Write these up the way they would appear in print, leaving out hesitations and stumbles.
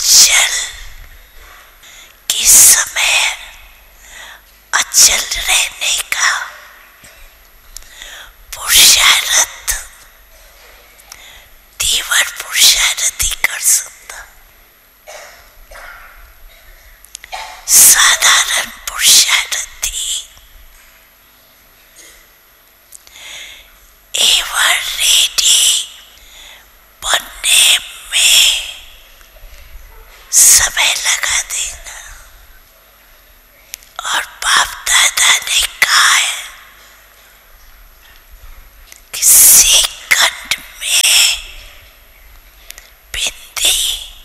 अचल किस समय अचल रहने का पुरुषार्थ तीव्र पुरुषार्थ ही कर सकता। साधारण पुरुषार्थ एवर रेडी बनने में समय लगा देगा। और बाप दादा ने कहा है कि सेकंड में बिंदी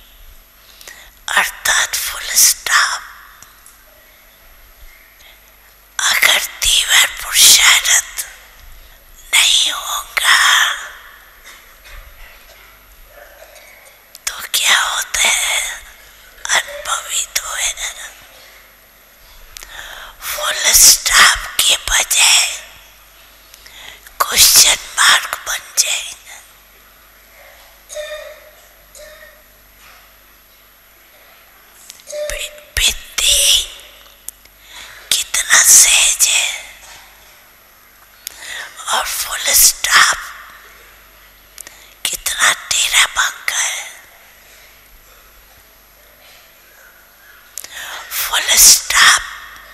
अर्थात फुल स्टॉप। अगर तीव्र पुरुषार्थ नहीं होगा तो क्या होता है? अनुभवी तो है। फुल स्टॉप के बजाय क्वेश्चन मार्क बन जाएगा। बिंदी कितना सहज है और फुल स्टॉप कितना टेढ़ा बंका है। फुल स्टॉप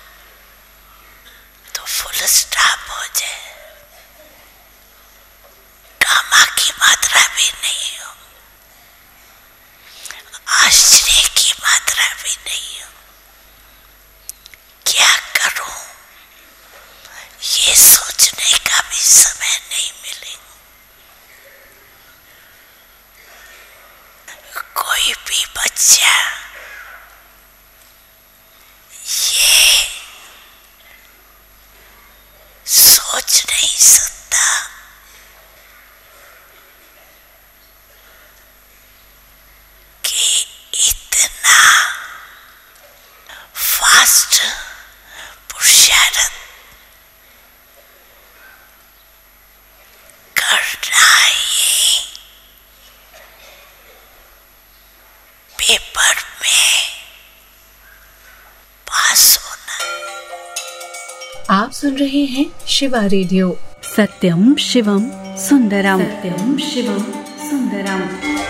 तो फुल स्टॉप हो जाए, गामा की मात्रा भी नहीं हो, आश्चर्य की मात्रा भी नहीं हो। क्या करूं ये सोचने का भी समय नहीं मिलेगा। कोई भी बच्चा ये सोच नहीं सकता कि इतना फास्ट पुरुषार्थ करना ही पेपर में पास होना। आप सुन रहे हैं शिवा रेडियो। सत्यम शिवम सुंदरम। सत्यम शिवम सुंदरम।